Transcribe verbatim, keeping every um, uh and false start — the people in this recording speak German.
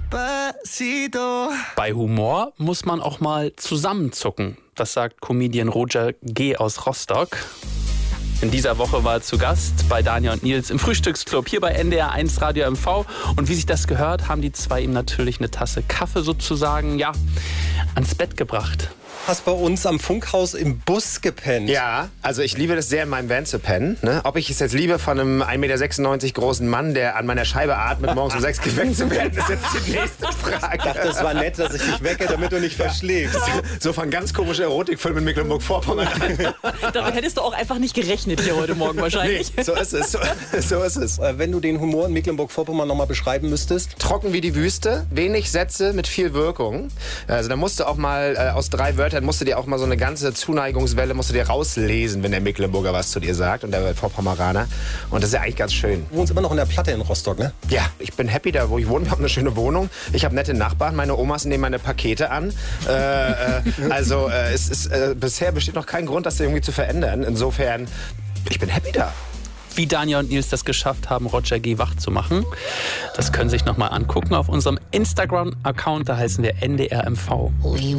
Despacito. Bei Humor muss man auch mal zusammenzucken. Das sagt Comedian Roger G. aus Rostock. In dieser Woche war er zu Gast bei Daniel und Nils im Frühstücksclub hier bei N D R eins Radio M V. Und wie sich das gehört, haben die zwei ihm natürlich eine Tasse Kaffee sozusagen, ja, ans Bett gebracht. Hast bei uns am Funkhaus im Bus gepennt. Ja, also ich liebe das sehr, in meinem Van zu pennen. Ne? Ob ich es jetzt liebe, von einem ein Meter sechsundneunzig großen Mann, der an meiner Scheibe atmet, morgens um sechs geweckt zu werden, ist jetzt die nächste Frage. Ich dachte, das war nett, dass ich dich wecke, damit du nicht verschläfst. So von ganz komischer Erotikfilm in Mecklenburg-Vorpommern. Damit hättest du auch einfach nicht gerechnet hier heute Morgen wahrscheinlich. Nee, so ist es. So, so ist es. Wenn du den Humor in Mecklenburg-Vorpommern nochmal beschreiben müsstest. Trocken wie die Wüste, wenig Sätze mit viel Wirkung. Also da musst du auch mal äh, aus drei Wörtern musst du dir auch mal so eine ganze Zuneigungswelle musst du dir rauslesen, wenn der Mecklenburger was zu dir sagt und der Vorpommeraner. Und das ist ja eigentlich ganz schön. Du wohnst immer noch in der Platte in Rostock, ne? Ja, ich bin happy da, wo ich wohne. Ich habe eine schöne Wohnung. Ich habe nette Nachbarn. Meine Omas nehmen meine Pakete an. Äh, äh, also äh, es ist, äh, bisher besteht noch kein Grund, das irgendwie zu verändern. Insofern, ich bin happy da. Wie Daniel und Nils das geschafft haben, Roger G. wach zu machen, das können Sie sich nochmal angucken auf unserem Instagram-Account. Da heißen wir N D R M V.